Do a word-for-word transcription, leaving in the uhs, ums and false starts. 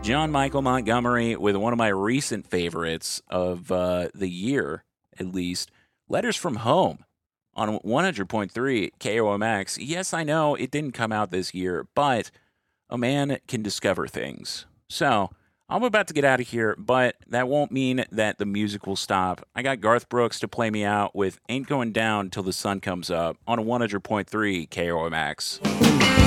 John Michael Montgomery with one of my recent favorites of uh, the year, at least. Letters from Home on one hundred point three K O M X. Yes, I know it didn't come out this year, but a man can discover things. So I'm about to get out of here, but that won't mean that the music will stop. I got Garth Brooks to play me out with Ain't Going Down Till the Sun Comes Up on one hundred point three K O M X.